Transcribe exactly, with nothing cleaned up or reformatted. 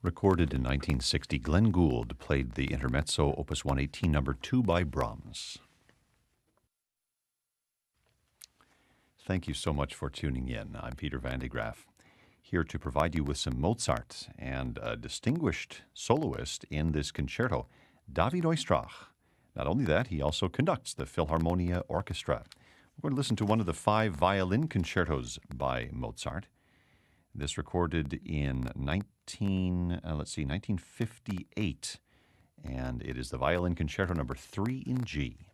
Recorded in nineteen sixty, Glenn Gould played the Intermezzo, Opus one eighteen, number two by Brahms. Thank you so much for tuning in. I'm Peter Van de Graaff, here to provide you with some Mozart and a distinguished soloist in this concerto, David Oistrakh. Not only that, he also conducts the Philharmonia Orchestra. We're going to listen to one of the five violin concertos by Mozart. This recorded in nineteen, uh, let's see, nineteen fifty-eight, and it is the Violin Concerto number three in G.